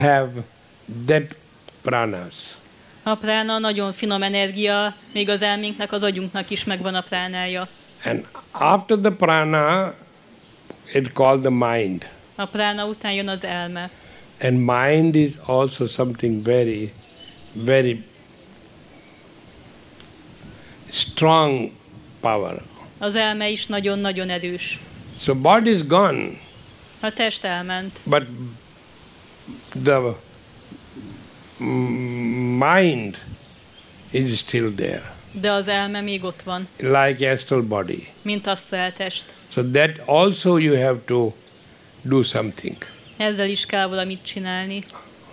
have that pranas. A prána nagyon finom energia, még az elménknek, az agyunknak is megvan a pránája. And after the prana, it's called the mind. A prána után jön az elme. And mind is also something very, very strong power. Az elme is nagyon-nagyon erős. So body is gone, A test elment, but the mind is still there, de az elme még ott van, like astral body. mint asztráltest. So that also you have to do something. Ezzel is kell valamit csinálni.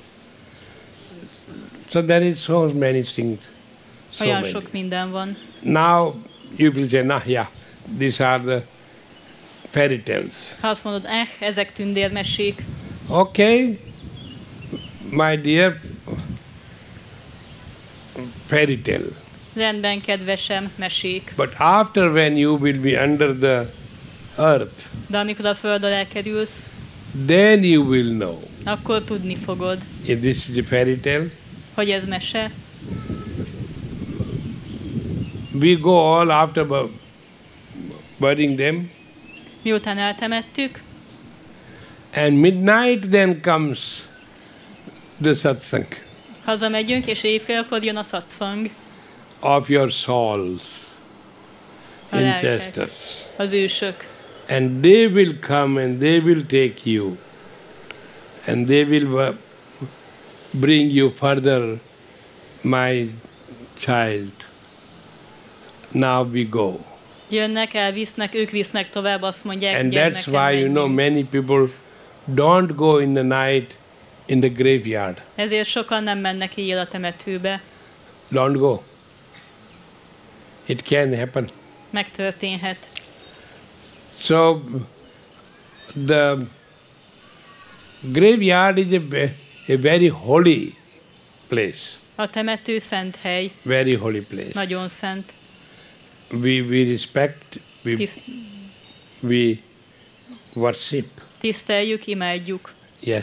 So there is so many things. So Olyan many. sok minden van. Now you will say, nah, yeah, these are the fairy tales. Ha azt mondod, ezek tündérmesék, Okay, my dear fairy tale. rendben, kedvesem, mesék. But after when you will be under the earth, De amikor a föld alá kerülsz, then you will know akkor tudni fogod, if this is a fairy tale. hogy ez mese. We go all after burying them, Miután eltemettük, and midnight then comes the satsang hazamegyünk, és éjfélkor jön a szatszang, of your souls, a lelkek, ancestors. az ősök. And they will come and they will take you, and they will bring you further, my child. Now we go. Jönnek, elvisznek, ők visznek tovább, azt mondják, And that's gyermekem, why, you know, menjünk. many people don't go in the night in the graveyard. Ezért sokan nem mennek éjjel a temetőbe. Don't go. It can happen. Megtörténhet. So the graveyard is a very holy place. A temető szent hely, Very holy place. nagyon szent. We respect, we worship. Tiszteljük, imádjuk. Yes.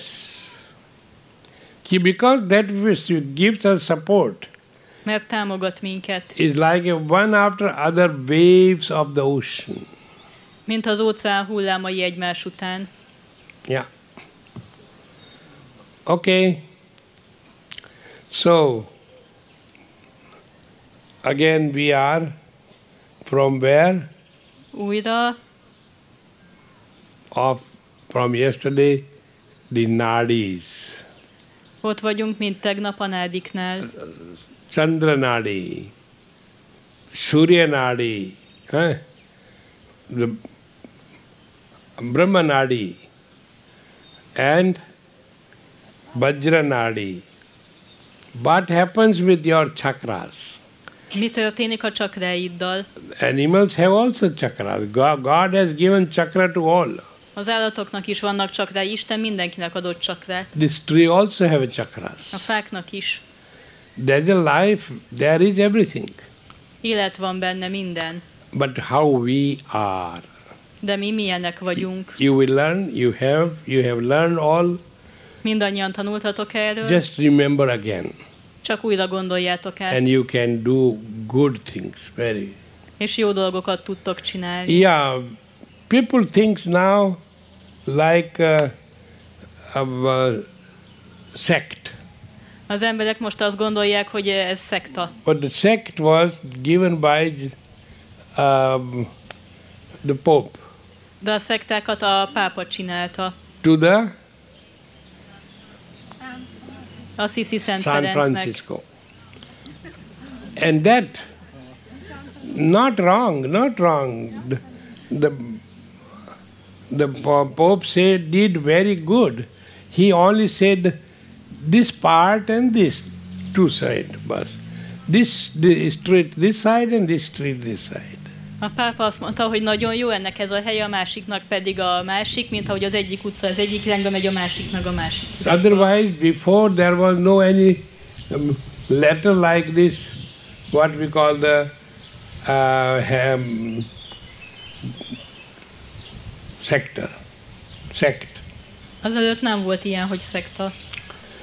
Because that gives us support. Mert támogat minket, It's like a one after other waves of the ocean. mint az óceán hullámai egymás után. Yeah. Okay. So, again we are from where? Újra From yesterday, the nadis. ott vagyunk, mint tegnap a nádiknál. Chandra nadi, Surya nadi, the Brahma nadi, and Vajra nadi. What happens with your chakras? Mi történik a csakráiddal? Animals have also chakras. God has given chakra to all. Az állatoknak is vannak csakrái, Isten mindenkinek adott csakrát. This tree also have a chakras. A fáknak is. There's a life, there is everything. Élet van benne, minden. But how we are. De mi milyenek vagyunk. You will learn, you have learned all. Mindannyian tanultatok erről. Just remember again. Csak újra gondoljátok át. And you can do good things, very. És jó dolgokat tudtok csinálni. Yeah, people think now like a sect. Az emberek most azt gondolják, hogy ez szekta. But the sect was given by the Pope De a szektákat a pápa csinálta. to the Assisi Szent San Ferencnek. Francisco. And that, not wrong. The Pope said, did very good. He only said this part and this, two sides, but this street this side and this street this side. A pápa azt mondta, hogy nagyon jó ennek ez a hely, a másiknak pedig a másik, mint ahogy az egyik utca az egyik irányba megy, a másik meg a másik. Otherwise, before there was no any letter like this, what we call the sect. Azelőtt nem volt ilyen, hogy szekta.